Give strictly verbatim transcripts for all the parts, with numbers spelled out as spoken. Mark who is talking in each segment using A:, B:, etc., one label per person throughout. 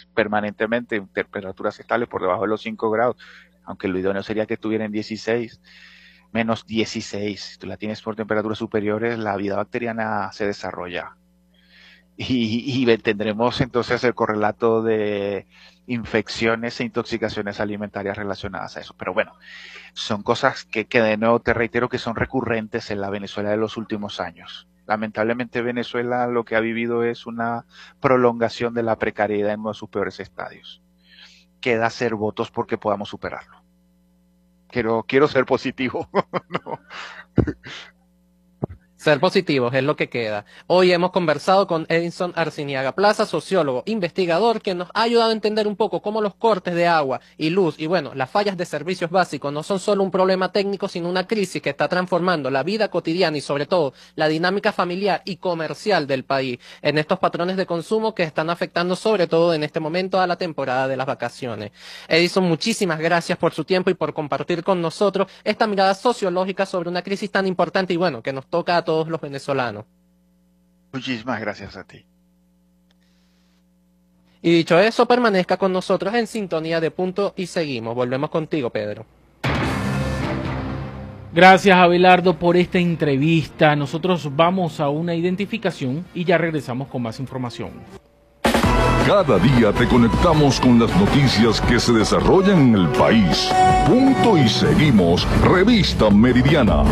A: permanentemente en temperaturas estables por debajo de los cinco grados, aunque lo idóneo sería que estuviera en dieciséis, menos dieciséis. Si tú la tienes por temperaturas superiores, la vida bacteriana se desarrolla. Y, y tendremos entonces el correlato de infecciones e intoxicaciones alimentarias relacionadas a eso. Pero bueno, son cosas que, que de nuevo te reitero que son recurrentes en la Venezuela de los últimos años. Lamentablemente Venezuela lo que ha vivido es una prolongación de la precariedad en uno de sus peores estadios. Queda hacer votos porque podamos superarlo. Quiero, quiero ser positivo. No.
B: Ser positivos es lo que queda. Hoy hemos conversado con Edison Arciniaga Plaza, sociólogo, investigador, que nos ha ayudado a entender un poco cómo los cortes de agua y luz y bueno, las fallas de servicios básicos no son solo un problema técnico, sino una crisis que está transformando la vida cotidiana y sobre todo la dinámica familiar y comercial del país en estos patrones de consumo que están afectando sobre todo en este momento a la temporada de las vacaciones. Edison, muchísimas gracias por su tiempo y por compartir con nosotros esta mirada sociológica sobre una crisis tan importante y bueno, que nos toca a todos todos los venezolanos.
A: Muchísimas gracias a ti.
B: Y dicho eso, permanezca con nosotros en sintonía de Punto y Seguimos. Volvemos contigo, Pedro.
C: Gracias, Abelardo, por esta entrevista. Nosotros vamos a una identificación y ya regresamos con más información.
D: Cada día te conectamos con las noticias que se desarrollan en el país. Punto y Seguimos, Revista Meridiana.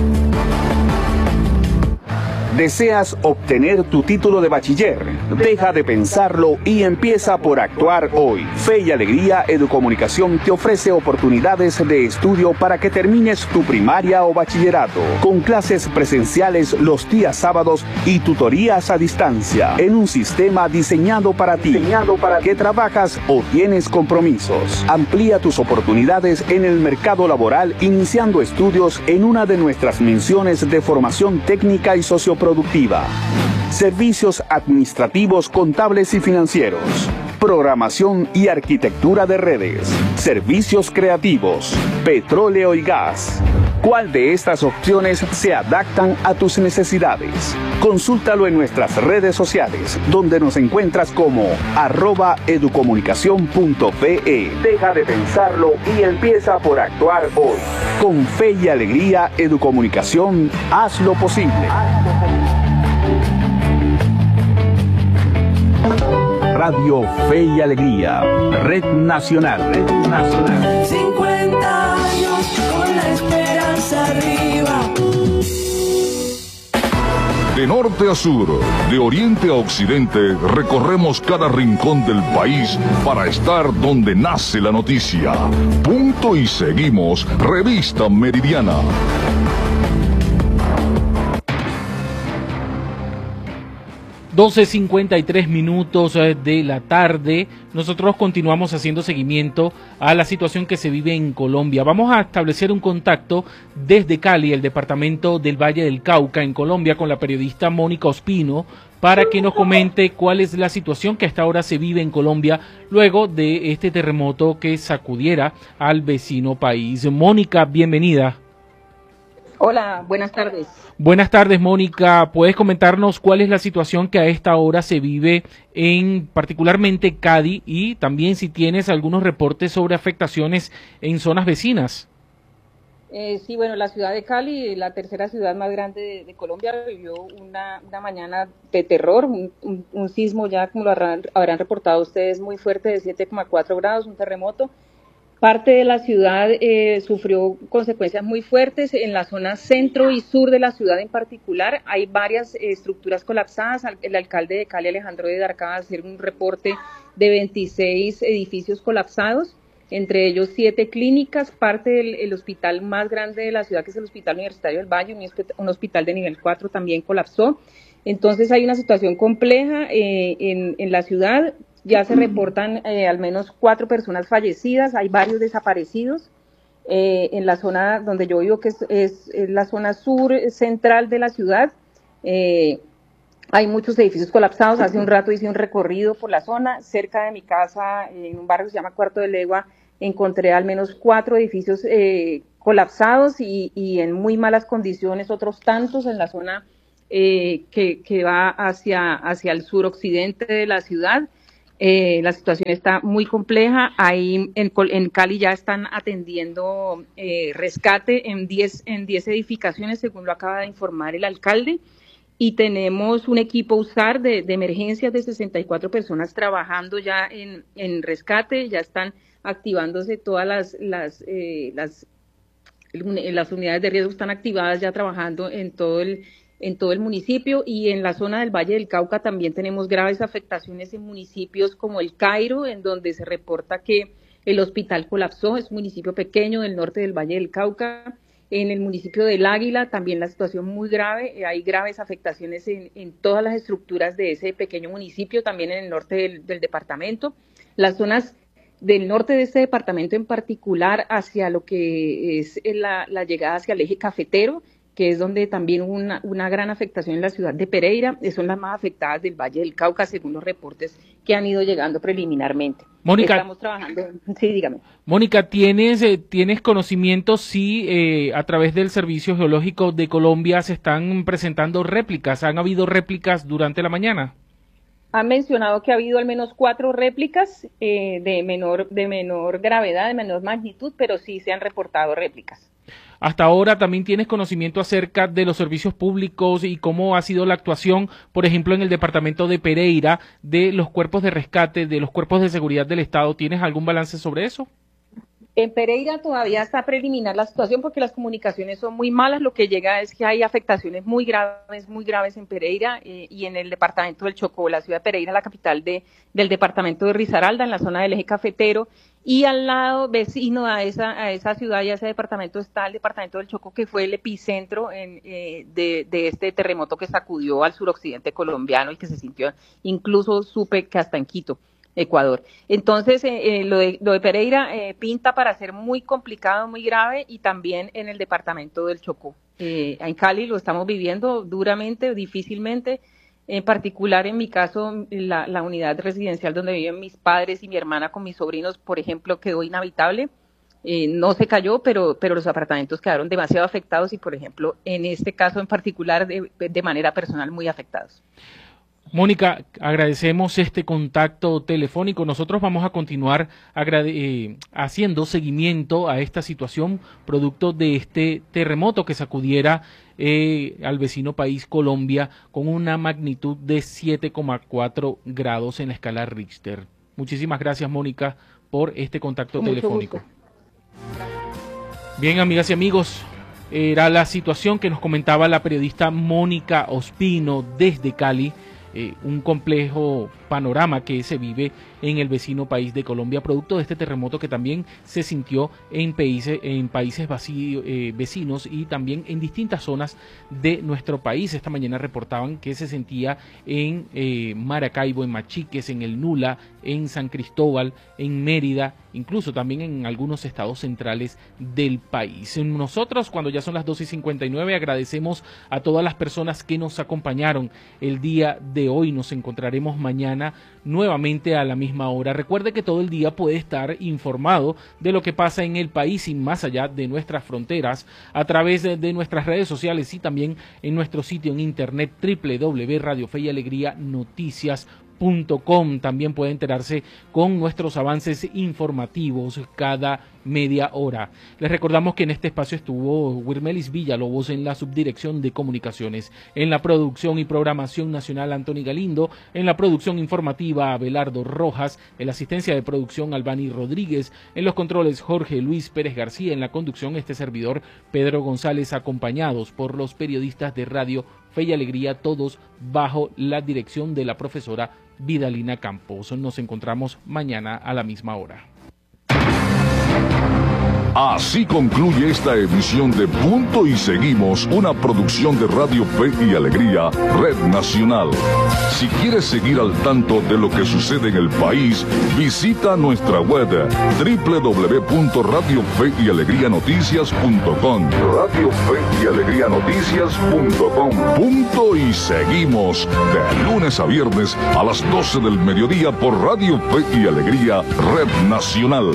E: ¿Deseas obtener tu título de bachiller? Deja de pensarlo y empieza por actuar hoy. Fe y Alegría Educomunicación te ofrece oportunidades de estudio para que termines tu primaria o bachillerato, con clases presenciales los días sábados y tutorías a distancia, en un sistema diseñado para ti, diseñado para que trabajas o tienes compromisos. Amplía tus oportunidades en el mercado laboral iniciando estudios en una de nuestras menciones de formación técnica y socioprofesional productiva, servicios administrativos, contables y financieros, programación y arquitectura de redes, servicios creativos, petróleo y gas. ¿Cuál de estas opciones se adaptan a tus necesidades? Consúltalo en nuestras redes sociales, donde nos encuentras como arroba educomunicación punto pe. Deja de pensarlo y empieza por actuar hoy. Con Fe y Alegría Educomunicación, haz lo posible. Radio Fe y Alegría, Red Nacional. Red Nacional.
F: cincuenta años con la esperanza arriba.
D: De norte a sur, de oriente a occidente, recorremos cada rincón del país para estar donde nace la noticia. Punto y Seguimos, Revista Meridiana.
C: doce cincuenta y tres minutos de la tarde. Nosotros continuamos haciendo seguimiento a la situación que se vive en Colombia. Vamos a establecer un contacto desde Cali, el departamento del Valle del Cauca, en Colombia, con la periodista Mónica Ospino, para que nos comente cuál es la situación que hasta ahora se vive en Colombia luego de este terremoto que sacudiera al vecino país. Mónica, bienvenida.
G: Hola, buenas tardes.
C: Buenas tardes, Mónica. ¿Puedes comentarnos cuál es la situación que a esta hora se vive en particularmente Cali y también si tienes algunos reportes sobre afectaciones en zonas vecinas?
G: Eh, sí, bueno, la ciudad de Cali, la tercera ciudad más grande de, de Colombia, vivió una, una mañana de terror, un, un, un sismo ya como lo habrán, habrán reportado ustedes muy fuerte de siete coma cuatro grados, un terremoto. Parte de la ciudad eh, sufrió consecuencias muy fuertes. En la zona centro y sur de la ciudad en particular hay varias eh, estructuras colapsadas. El alcalde de Cali, Alejandro de Arca, va a hacer un reporte de veintiséis edificios colapsados, entre ellos siete clínicas, parte del el hospital más grande de la ciudad, que es el Hospital Universitario del Valle, un, un hospital de nivel cuatro también colapsó. Entonces hay una situación compleja eh, en, en la ciudad. Ya se reportan eh, al menos cuatro personas fallecidas, hay varios desaparecidos. Eh, en la zona donde yo vivo, que es, es, es la zona sur central de la ciudad, eh, hay muchos edificios colapsados. Hace un rato hice un recorrido por la zona, cerca de mi casa, en un barrio que se llama Cuarto de Legua, encontré al menos cuatro edificios eh, colapsados y, y en muy malas condiciones, otros tantos en la zona eh, que, que va hacia, hacia el suroccidente de la ciudad. Eh, la situación está muy compleja. Ahí en, en Cali ya están atendiendo eh, rescate en diez en diez edificaciones, según lo acaba de informar el alcalde. Y tenemos un equipo USAR de, de emergencias de sesenta y cuatro personas trabajando ya en, en rescate. Ya están activándose todas las, las, eh, las, las unidades de riesgo, están activadas ya trabajando en todo el en todo el municipio, y en la zona del Valle del Cauca también tenemos graves afectaciones en municipios como El Cairo, en donde se reporta que el hospital colapsó. Es un municipio pequeño del norte del Valle del Cauca. En el municipio del Águila también la situación muy grave, hay graves afectaciones en, en todas las estructuras de ese pequeño municipio, también en el norte del, del departamento. Las zonas del norte de este departamento en particular, hacia lo que es la, la llegada hacia el eje cafetero, que es donde también hubo una, una gran afectación en la ciudad de Pereira, son las más afectadas del Valle del Cauca, según los reportes que han ido llegando preliminarmente.
C: Mónica,
G: estamos trabajando. Sí, dígame.
C: Mónica, ¿tienes, eh, ¿tienes conocimiento si eh, a través del Servicio Geológico de Colombia se están presentando réplicas? ¿Han habido réplicas durante la mañana?
G: Han mencionado que ha habido al menos cuatro réplicas eh, de menor, de menor gravedad, de menor magnitud, pero sí se han reportado réplicas.
C: Hasta ahora también tienes conocimiento acerca de los servicios públicos y cómo ha sido la actuación, por ejemplo, en el departamento de Pereira, de los cuerpos de rescate, de los cuerpos de seguridad del Estado. ¿Tienes algún balance sobre eso?
G: En Pereira todavía está preliminar la situación porque las comunicaciones son muy malas. Lo que llega es que hay afectaciones muy graves, muy graves en Pereira eh, y en el departamento del Chocó, la ciudad de Pereira, la capital de, del departamento de Risaralda, en la zona del eje cafetero. Y al lado, vecino a esa, a esa ciudad y a ese departamento, está el departamento del Chocó, que fue el epicentro en, eh, de, de este terremoto que sacudió al suroccidente colombiano y que se sintió, incluso supe que hasta en Quito, Ecuador. Entonces, eh, eh, lo, de, lo de Pereira eh, pinta para ser muy complicado, muy grave, y también en el departamento del Chocó. Eh, en Cali lo estamos viviendo duramente, difícilmente. En particular, en mi caso, la, la unidad residencial donde viven mis padres y mi hermana con mis sobrinos, por ejemplo, quedó inhabitable. Eh, no se cayó, pero, pero los apartamentos quedaron demasiado afectados y, por ejemplo, en este caso en particular, de, de manera personal, muy afectados.
C: Mónica, agradecemos este contacto telefónico. Nosotros vamos a continuar eh, haciendo seguimiento a esta situación producto de este terremoto que sacudiera eh, al vecino país Colombia con una magnitud de siete coma cuatro grados en la escala Richter. Muchísimas gracias, Mónica, por este contacto
G: con
C: telefónico. Bien, amigas y amigos, era la situación que nos comentaba la periodista Mónica Ospino desde Cali. Eh, un complejo panorama que se vive en el vecino país de Colombia, producto de este terremoto que también se sintió en países, en países vacío, eh, vecinos y también en distintas zonas de nuestro país. Esta mañana reportaban que se sentía en eh, Maracaibo, en Machiques, en el Nula, en San Cristóbal, en Mérida, incluso también en algunos estados centrales del país. Nosotros, cuando ya son las doce y cincuenta y nueve, agradecemos a todas las personas que nos acompañaron el día de hoy. Nos encontraremos mañana nuevamente a la misma hora. Recuerde que todo el día puede estar informado de lo que pasa en el país y más allá de nuestras fronteras a través de, de nuestras redes sociales y también en nuestro sitio en internet doble u doble u doble u punto radio fe y alegría noticias punto com. También puede enterarse con nuestros avances informativos cada media hora. Les recordamos que en este espacio estuvo Wirmelis Villalobos en la subdirección de comunicaciones, en la producción y programación nacional Antoni Galindo, en la producción informativa Abelardo Rojas, en la asistencia de producción Albani Rodríguez, en los controles Jorge Luis Pérez García, en la conducción este servidor Pedro González, acompañados por los periodistas de Radio Fe y Alegría, todos bajo la dirección de la profesora Vidalina Campos. Nos encontramos mañana a la misma hora.
D: Así concluye esta emisión de Punto y Seguimos, una producción de Radio Fe y Alegría, Red Nacional. Si quieres seguir al tanto de lo que sucede en el país, visita nuestra web doble u doble u doble u punto radio fe y alegría noticias punto com. Radio Fe y Alegría Noticias punto com. Punto y Seguimos, de lunes a viernes a las doce del mediodía por Radio Fe y Alegría, Red Nacional.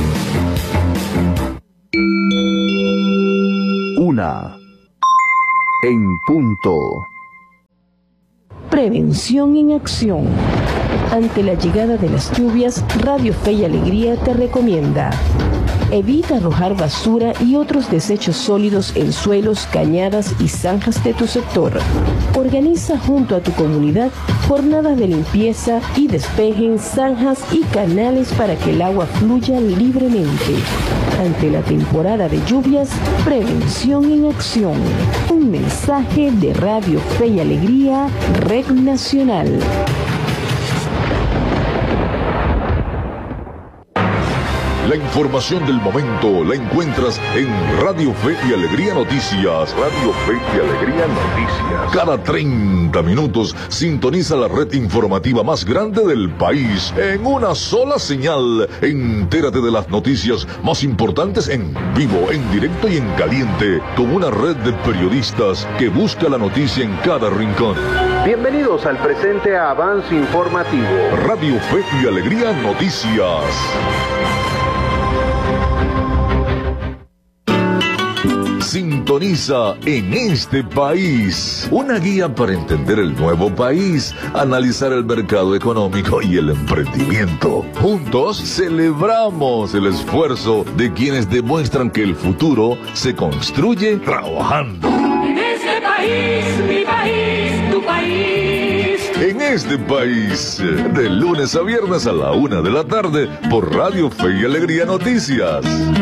E: Una, en punto.
H: Prevención en acción. Ante la llegada de las lluvias, Radio Fe y Alegría te recomienda: evita arrojar basura y otros desechos sólidos en suelos, cañadas y zanjas de tu sector. Organiza junto a tu comunidad jornadas de limpieza y despeje en zanjas y canales para que el agua fluya libremente. Ante la temporada de lluvias, prevención en acción. Un mensaje de Radio Fe y Alegría, Red Nacional.
D: La información del momento la encuentras en Radio Fe y Alegría Noticias. Radio Fe y Alegría Noticias. Cada treinta minutos sintoniza la red informativa más grande del país en una sola señal. Entérate de las noticias más importantes en vivo, en directo y en caliente, con una red de periodistas que busca la noticia en cada rincón.
I: Bienvenidos al presente avance informativo.
D: Radio Fe y Alegría Noticias. Sintoniza En Este País, una guía para entender el nuevo país, analizar el mercado económico y el emprendimiento. Juntos celebramos el esfuerzo de quienes demuestran que el futuro se construye trabajando.
F: En este país, mi país, tu país.
D: En Este País, de lunes a viernes a la una de la tarde por Radio Fe y Alegría Noticias.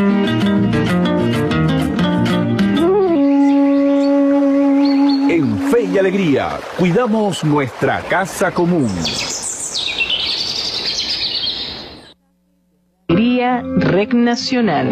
E: En Fe y Alegría, cuidamos nuestra casa común.
H: Alegría, Red Nacional.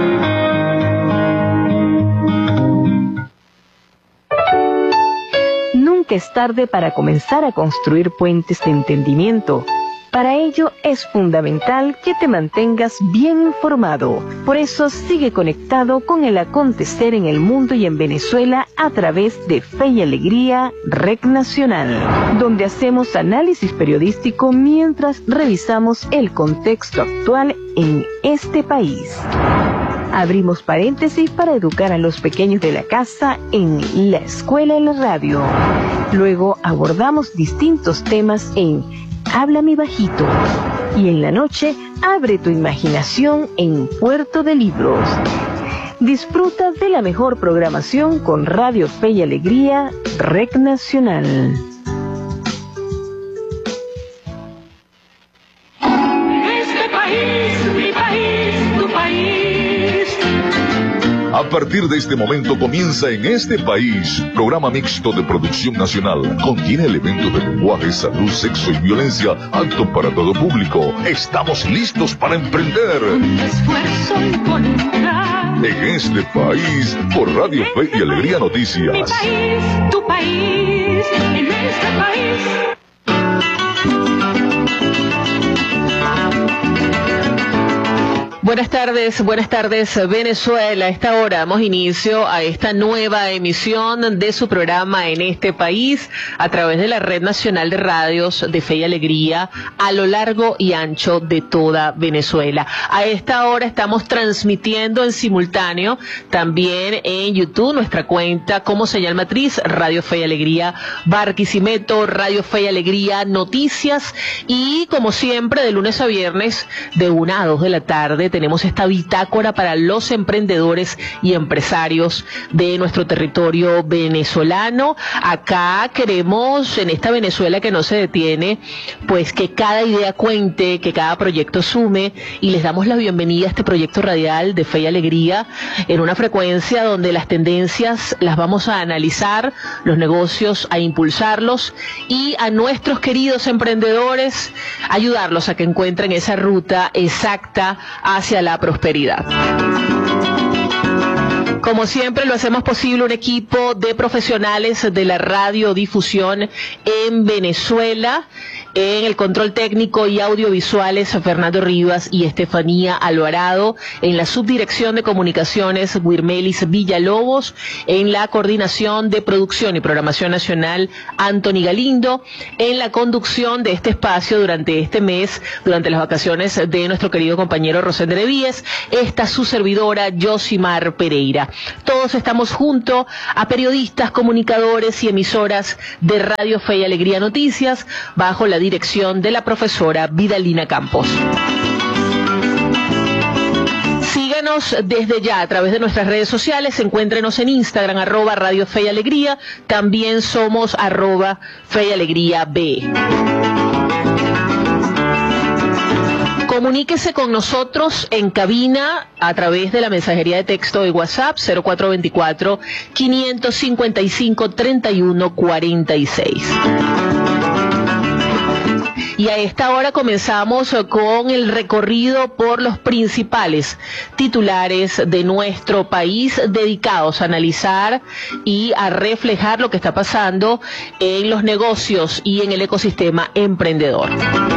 H: Nunca es tarde para comenzar a construir puentes de entendimiento. Para ello es fundamental que te mantengas bien informado. Por eso sigue conectado con el acontecer en el mundo y en Venezuela a través de Fe y Alegría, Red Nacional, donde hacemos análisis periodístico mientras revisamos el contexto actual en este país. Abrimos paréntesis para educar a los pequeños de la casa en La Escuela en la Radio. Luego abordamos distintos temas en Háblame Bajito. Y en la noche, abre tu imaginación en Puerto de Libros. Disfruta de la mejor programación con Radio Fe y Alegría, Red Nacional.
F: Este país, mi país, tu país.
D: A partir de este momento comienza En Este País, programa mixto de producción nacional. Contiene elementos de lenguaje, salud, sexo y violencia, apto para todo público. Estamos listos para emprender.
F: Un esfuerzo involuntad.
D: En Este País, por Radio Fe y Alegría Noticias.
F: Mi país, tu país, en este país.
J: Buenas tardes, buenas tardes Venezuela. A esta hora damos inicio a esta nueva emisión de su programa En Este País a través de la Red Nacional de Radios de Fe y Alegría a lo largo y ancho de toda Venezuela. A esta hora estamos transmitiendo en simultáneo también en YouTube nuestra cuenta como señal matriz Radio Fe y Alegría Barquisimeto, Radio Fe y Alegría Noticias, y como siempre de lunes a viernes de una a dos de la tarde tenemos esta bitácora para los emprendedores y empresarios de nuestro territorio venezolano. Acá queremos, en esta Venezuela que no se detiene, pues que cada idea cuente, que cada proyecto sume, y les damos la bienvenida a este proyecto radial de Fe y Alegría en una frecuencia donde las tendencias las vamos a analizar, los negocios a impulsarlos y a nuestros queridos emprendedores ayudarlos a que encuentren esa ruta exacta hacia la prosperidad. Como siempre lo hacemos posible un equipo de profesionales de la radiodifusión en Venezuela. En el control técnico y audiovisuales, Fernando Rivas y Estefanía Alvarado. En la subdirección de comunicaciones, Wirmelis Villalobos. En la coordinación de producción y programación nacional, Anthony Galindo. En la conducción de este espacio durante este mes, durante las vacaciones de nuestro querido compañero Rosendo Levíes, esta su servidora, Yosimar Pereira. Todos estamos junto a periodistas, comunicadores y emisoras de Radio Fe y Alegría Noticias, bajo la dirección de la profesora Vidalina Campos. Síganos desde ya a través de nuestras redes sociales, encuéntrenos en Instagram, arroba Radio Fe y Alegría, también somos arroba Fe y Alegría B. Comuníquese con nosotros en cabina a través de la mensajería de texto de WhatsApp cero cuatro dos cuatro, cinco cinco cinco, tres uno cuatro seis. Y a esta hora comenzamos con el recorrido por los principales titulares de nuestro país, dedicados a analizar y a reflejar lo que está pasando en los negocios y en el ecosistema emprendedor.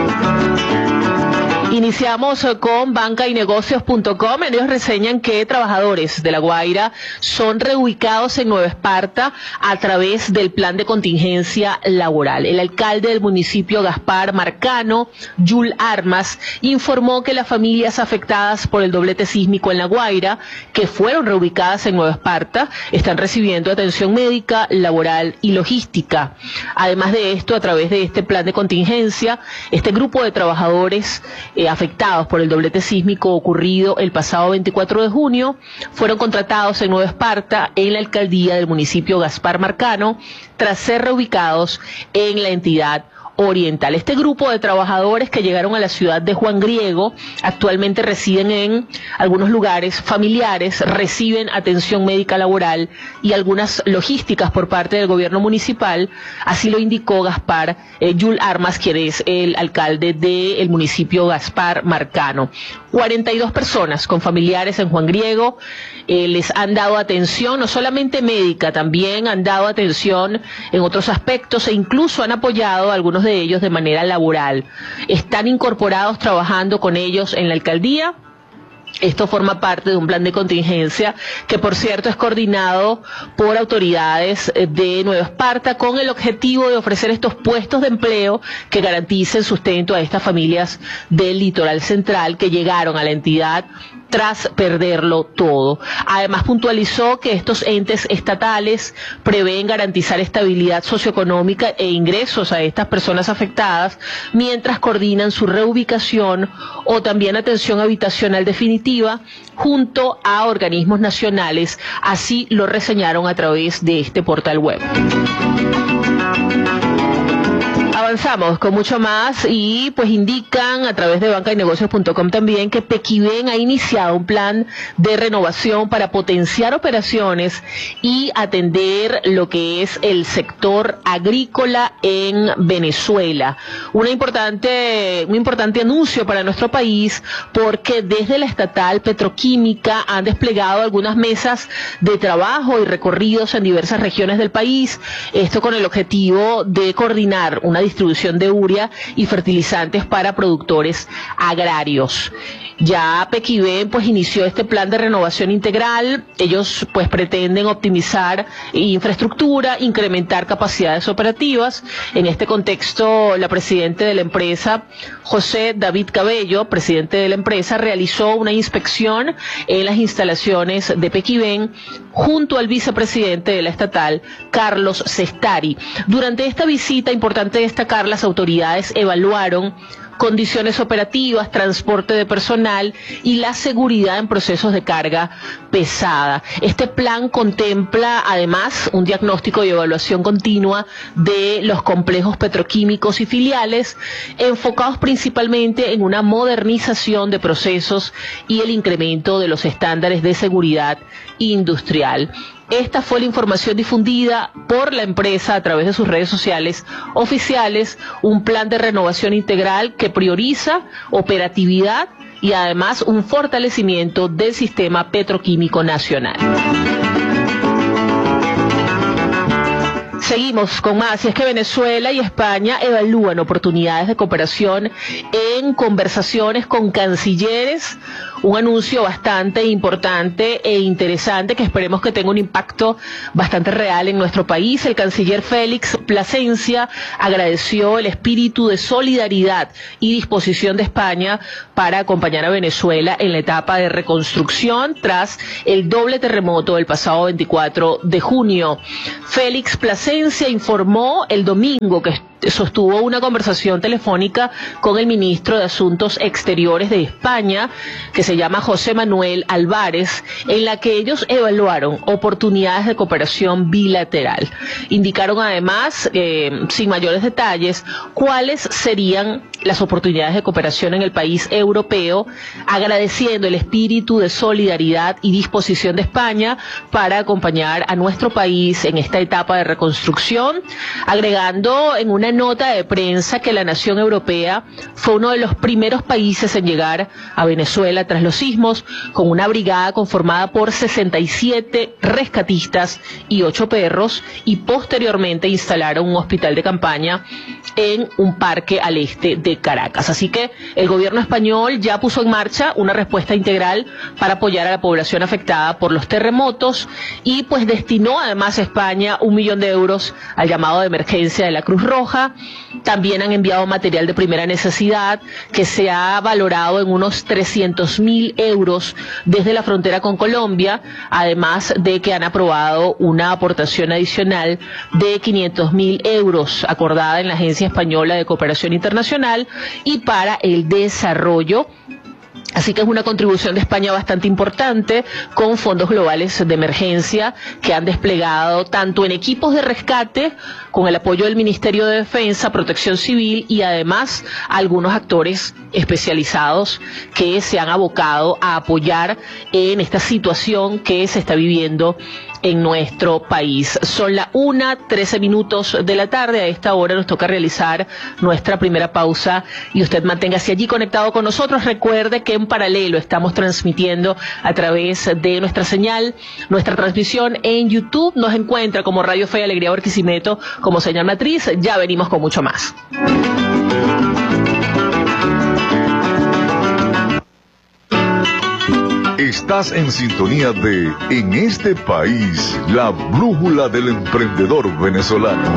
J: Iniciamos con banca y negocios punto com. Ellos reseñan que trabajadores de La Guaira son reubicados en Nueva Esparta a través del plan de contingencia laboral. El alcalde del municipio, Gaspar Marcano, Yul Armas, informó que las familias afectadas por el doblete sísmico en La Guaira, que fueron reubicadas en Nueva Esparta, están recibiendo atención médica, laboral y logística. Además de esto, a través de este plan de contingencia, este grupo de trabajadores Eh, afectados por el doblete sísmico ocurrido el pasado veinticuatro de junio, fueron contratados en Nueva Esparta en la alcaldía del municipio Gaspar Marcano, tras ser reubicados en la entidad oriental. Este grupo de trabajadores que llegaron a la ciudad de Juan Griego actualmente residen en algunos lugares familiares, reciben atención médica laboral y algunas logísticas por parte del gobierno municipal. Así lo indicó Gaspar eh, Yul Armas, quien es el alcalde del municipio Gaspar Marcano. cuarenta y dos personas con familiares en Juan Griego eh, les han dado atención, no solamente médica, también han dado atención en otros aspectos e incluso han apoyado a algunos de ellos de manera laboral. Están incorporados trabajando con ellos en la alcaldía. Esto forma parte de un plan de contingencia que, por cierto, es coordinado por autoridades de Nueva Esparta con el objetivo de ofrecer estos puestos de empleo que garanticen sustento a estas familias del litoral central que llegaron a la entidad tras perderlo todo. Además, puntualizó que estos entes estatales prevén garantizar estabilidad socioeconómica e ingresos a estas personas afectadas mientras coordinan su reubicación o también atención habitacional definitiva junto a organismos nacionales. Así lo reseñaron a través de este portal web. Avanzamos con mucho más y pues indican a través de banca y negocios punto com también que Pequiven ha iniciado un plan de renovación para potenciar operaciones y atender lo que es el sector agrícola en Venezuela. Una importante, un importante anuncio para nuestro país, porque desde la estatal petroquímica han desplegado algunas mesas de trabajo y recorridos en diversas regiones del país, esto con el objetivo de coordinar una distribución de urea y fertilizantes para productores agrarios. Ya Pequiven pues inició este plan de renovación integral. Ellos pues pretenden optimizar infraestructura, incrementar capacidades operativas. En este contexto, la presidenta de la empresa, José David Cabello, presidente de la empresa, realizó una inspección en las instalaciones de Pequiven junto al vicepresidente de la estatal, Carlos Cestari. Durante esta visita, importante destacar, las autoridades evaluaron condiciones operativas, transporte de personal y la seguridad en procesos de carga pesada. Este plan contempla además un diagnóstico y evaluación continua de los complejos petroquímicos y filiales, enfocados principalmente en una modernización de procesos y el incremento de los estándares de seguridad industrial. Esta fue la información difundida por la empresa a través de sus redes sociales oficiales, un plan de renovación integral que prioriza operatividad y además un fortalecimiento del sistema petroquímico nacional. Seguimos con más, y es que Venezuela y España evalúan oportunidades de cooperación en conversaciones con cancilleres, un anuncio bastante importante e interesante que esperemos que tenga un impacto bastante real en nuestro país. El canciller Félix Plasencia agradeció el espíritu de solidaridad y disposición de España para acompañar a Venezuela en la etapa de reconstrucción tras el doble terremoto del pasado veinticuatro de junio. Félix Plasencia informó el domingo que sostuvo una conversación telefónica con el ministro de Asuntos Exteriores de España, que se llama José Manuel Álvarez, en la que ellos evaluaron oportunidades de cooperación bilateral. Indicaron además, eh, sin mayores detalles, cuáles serían las oportunidades de cooperación en el país europeo, agradeciendo el espíritu de solidaridad y disposición de España para acompañar a nuestro país en esta etapa de reconstrucción, agregando en una nota de prensa que la nación europea fue uno de los primeros países en llegar a Venezuela tras los sismos, con una brigada conformada por sesenta y siete rescatistas y ocho perros, y posteriormente instalaron un hospital de campaña en un parque al este de Caracas. Así que el gobierno español ya puso en marcha una respuesta integral para apoyar a la población afectada por los terremotos, y pues destinó además a España un millón de euros al llamado de emergencia de la Cruz Roja. También han enviado material de primera necesidad que se ha valorado en unos trescientos mil euros desde la frontera con Colombia, además de que han aprobado una aportación adicional de quinientos mil euros acordada en la Agencia Española de Cooperación Internacional y para el Desarrollo. Así que es una contribución de España bastante importante, con fondos globales de emergencia que han desplegado tanto en equipos de rescate, con el apoyo del Ministerio de Defensa, Protección Civil, y además algunos actores especializados que se han abocado a apoyar en esta situación que se está viviendo en nuestro país. Son las una, trece minutos de la tarde. A esta hora nos toca realizar nuestra primera pausa y usted manténgase allí conectado con nosotros. Recuerde que en paralelo estamos transmitiendo a través de nuestra señal, nuestra transmisión en YouTube. Nos encuentra como Radio Fe y Alegría Barquisimeto, como señal matriz. Ya venimos con mucho más.
D: Estás en sintonía de En este país, la brújula del emprendedor venezolano.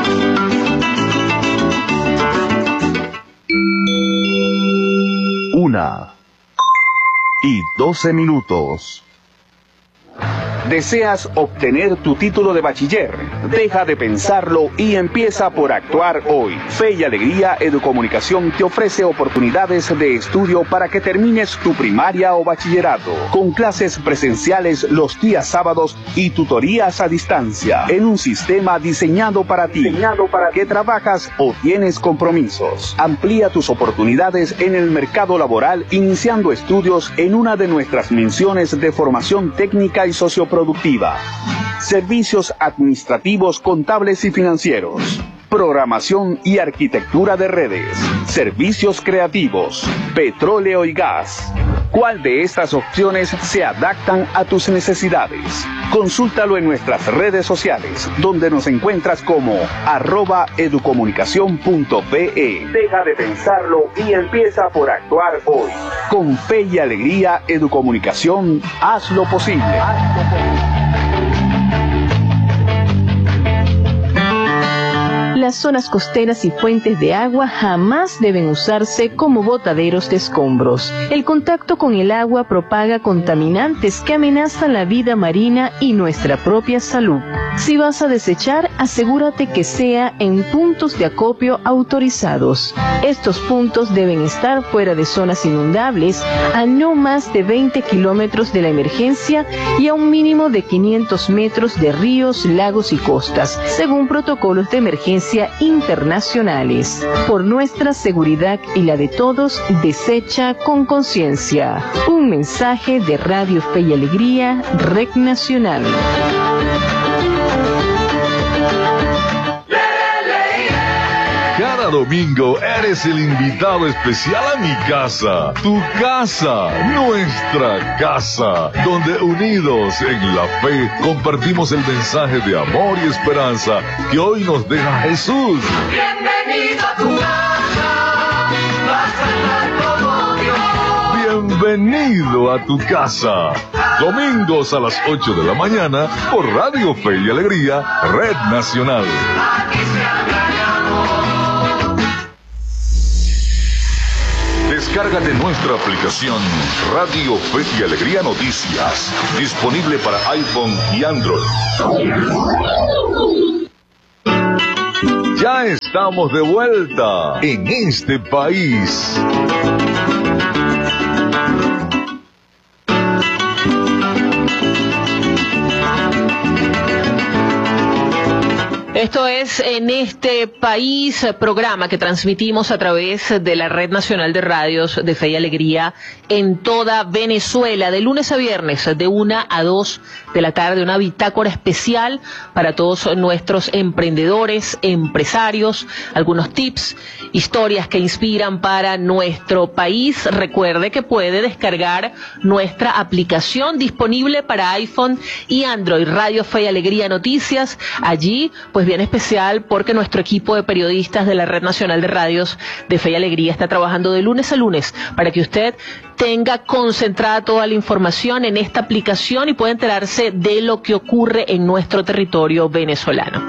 E: Una y doce minutos. ¿Deseas obtener tu título de bachiller? Deja de pensarlo y empieza por actuar hoy. Fe y Alegría Educomunicación te ofrece oportunidades de estudio para que termines tu primaria o bachillerato, con clases presenciales los días sábados y tutorías a distancia, en un sistema diseñado para ti, diseñado para que trabajas o tienes compromisos. Amplía tus oportunidades en el mercado laboral iniciando estudios en una de nuestras menciones de formación técnica y socioproductiva. Servicios administrativos, contables y financieros. Programación y arquitectura de redes. Servicios creativos. Petróleo y gas. ¿Cuál de estas opciones se adaptan a tus necesidades? Consúltalo en nuestras redes sociales, donde nos encuentras como arroba educomunicación punto pe. Deja de pensarlo y empieza por actuar hoy. Con Fe y Alegría Educomunicación, haz lo posible. Haz lo posible.
H: Las zonas costeras y fuentes de agua jamás deben usarse como botaderos de escombros. El contacto con el agua propaga contaminantes que amenazan la vida marina y nuestra propia salud. Si vas a desechar, asegúrate que sea en puntos de acopio autorizados. Estos puntos deben estar fuera de zonas inundables, a no más de veinte kilómetros de la emergencia y a un mínimo de quinientos metros de ríos, lagos y costas, según protocolos de emergencia internacionales. Por nuestra seguridad y la de todos, desecha con conciencia. Un mensaje de Radio Fe y Alegría, Red Nacional.
D: Cada domingo eres el invitado especial a mi casa, tu casa, nuestra casa, donde unidos en la fe compartimos el mensaje de amor y esperanza que hoy nos deja Jesús.
F: Bienvenido a tu casa, vas a como Dios.
D: Bienvenido a tu casa. Domingos a las ocho de la mañana por Radio Fe y Alegría, Red Nacional. Descárgate nuestra aplicación Radio Fe y Alegría Noticias, disponible para iPhone y Android. Ya estamos de vuelta en este país.
J: Esto es En este País, programa que transmitimos a través de la Red Nacional de Radios de Fe y Alegría en toda Venezuela, de lunes a viernes, de una a dos de la tarde, una bitácora especial para todos nuestros emprendedores, empresarios, algunos tips, historias que inspiran para nuestro país. Recuerde que puede descargar nuestra aplicación disponible para iPhone y Android, Radio Fe y Alegría Noticias. Allí, pues bien especial porque nuestro equipo de periodistas de la Red Nacional de Radios de Fe y Alegría está trabajando de lunes a lunes para que usted tenga concentrada toda la información en esta aplicación y pueda enterarse de lo que ocurre en nuestro territorio venezolano.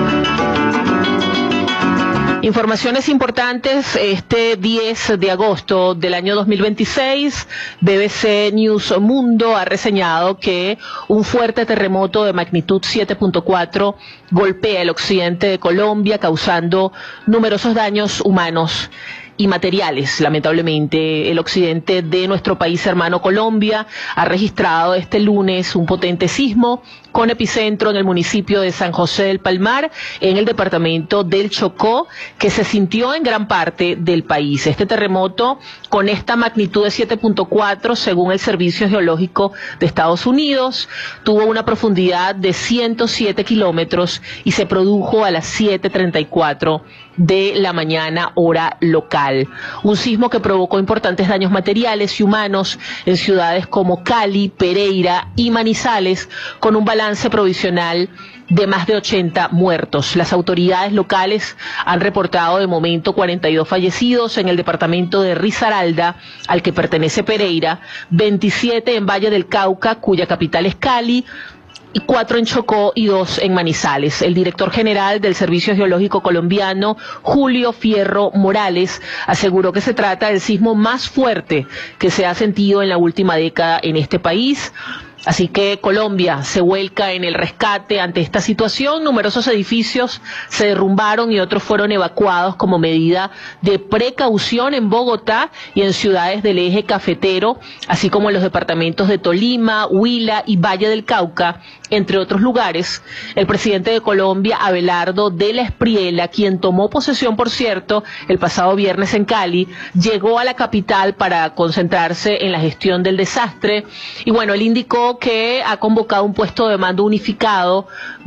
J: Informaciones importantes. Este diez de agosto del año dos mil veintiséis, B B C News Mundo ha reseñado que un fuerte terremoto de magnitud siete punto cuatro golpea el occidente de Colombia, causando numerosos daños humanos y materiales. Lamentablemente, el occidente de nuestro país hermano Colombia ha registrado este lunes un potente sismo con epicentro en el municipio de San José del Palmar, en el departamento del Chocó, que se sintió en gran parte del país. Este terremoto, con esta magnitud de siete punto cuatro, según el Servicio Geológico de Estados Unidos, tuvo una profundidad de ciento siete kilómetros y se produjo a las siete treinta y cuatro de la mañana, hora local. Un sismo que provocó importantes daños materiales y humanos en ciudades como Cali, Pereira y Manizales, con un balance provisional de más de ochenta muertos. Las autoridades locales han reportado de momento cuarenta y dos fallecidos en el departamento de Risaralda, al que pertenece Pereira, veintisiete en Valle del Cauca, cuya capital es Cali, y cuatro en Chocó y dos en Manizales. El director general del Servicio Geológico Colombiano, Julio Fierro Morales, aseguró que se trata del sismo más fuerte que se ha sentido en la última década en este país. Así que Colombia se vuelca en el rescate ante esta situación. Numerosos edificios se derrumbaron y otros fueron evacuados como medida de precaución en Bogotá y en ciudades del eje cafetero, así como en los departamentos de Tolima, Huila y Valle del Cauca, entre otros lugares. El presidente de Colombia, Abelardo de la Espriella, quien tomó posesión, por cierto, el pasado viernes en Cali, llegó a la capital para concentrarse en la gestión del desastre. Y bueno, él indicó que ha convocado un puesto de mando unificado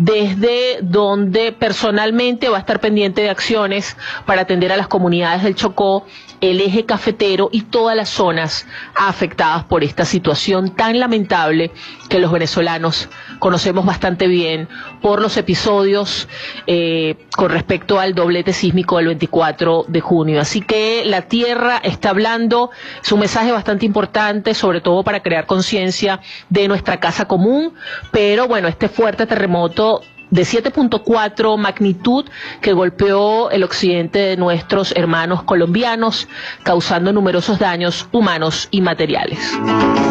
J: desde donde personalmente va a estar pendiente de acciones para atender a las comunidades del Chocó, el eje cafetero y todas las zonas afectadas por esta situación tan lamentable que los venezolanos conocemos bastante bien por los episodios eh, con respecto al doblete sísmico del veinticuatro de junio. Así que la tierra está hablando, es un mensaje bastante importante, sobre todo para crear conciencia de nuestra casa común, pero bueno, este fuerte terremoto de siete punto cuatro magnitud que golpeó el occidente de nuestros hermanos colombianos, causando numerosos daños humanos y materiales.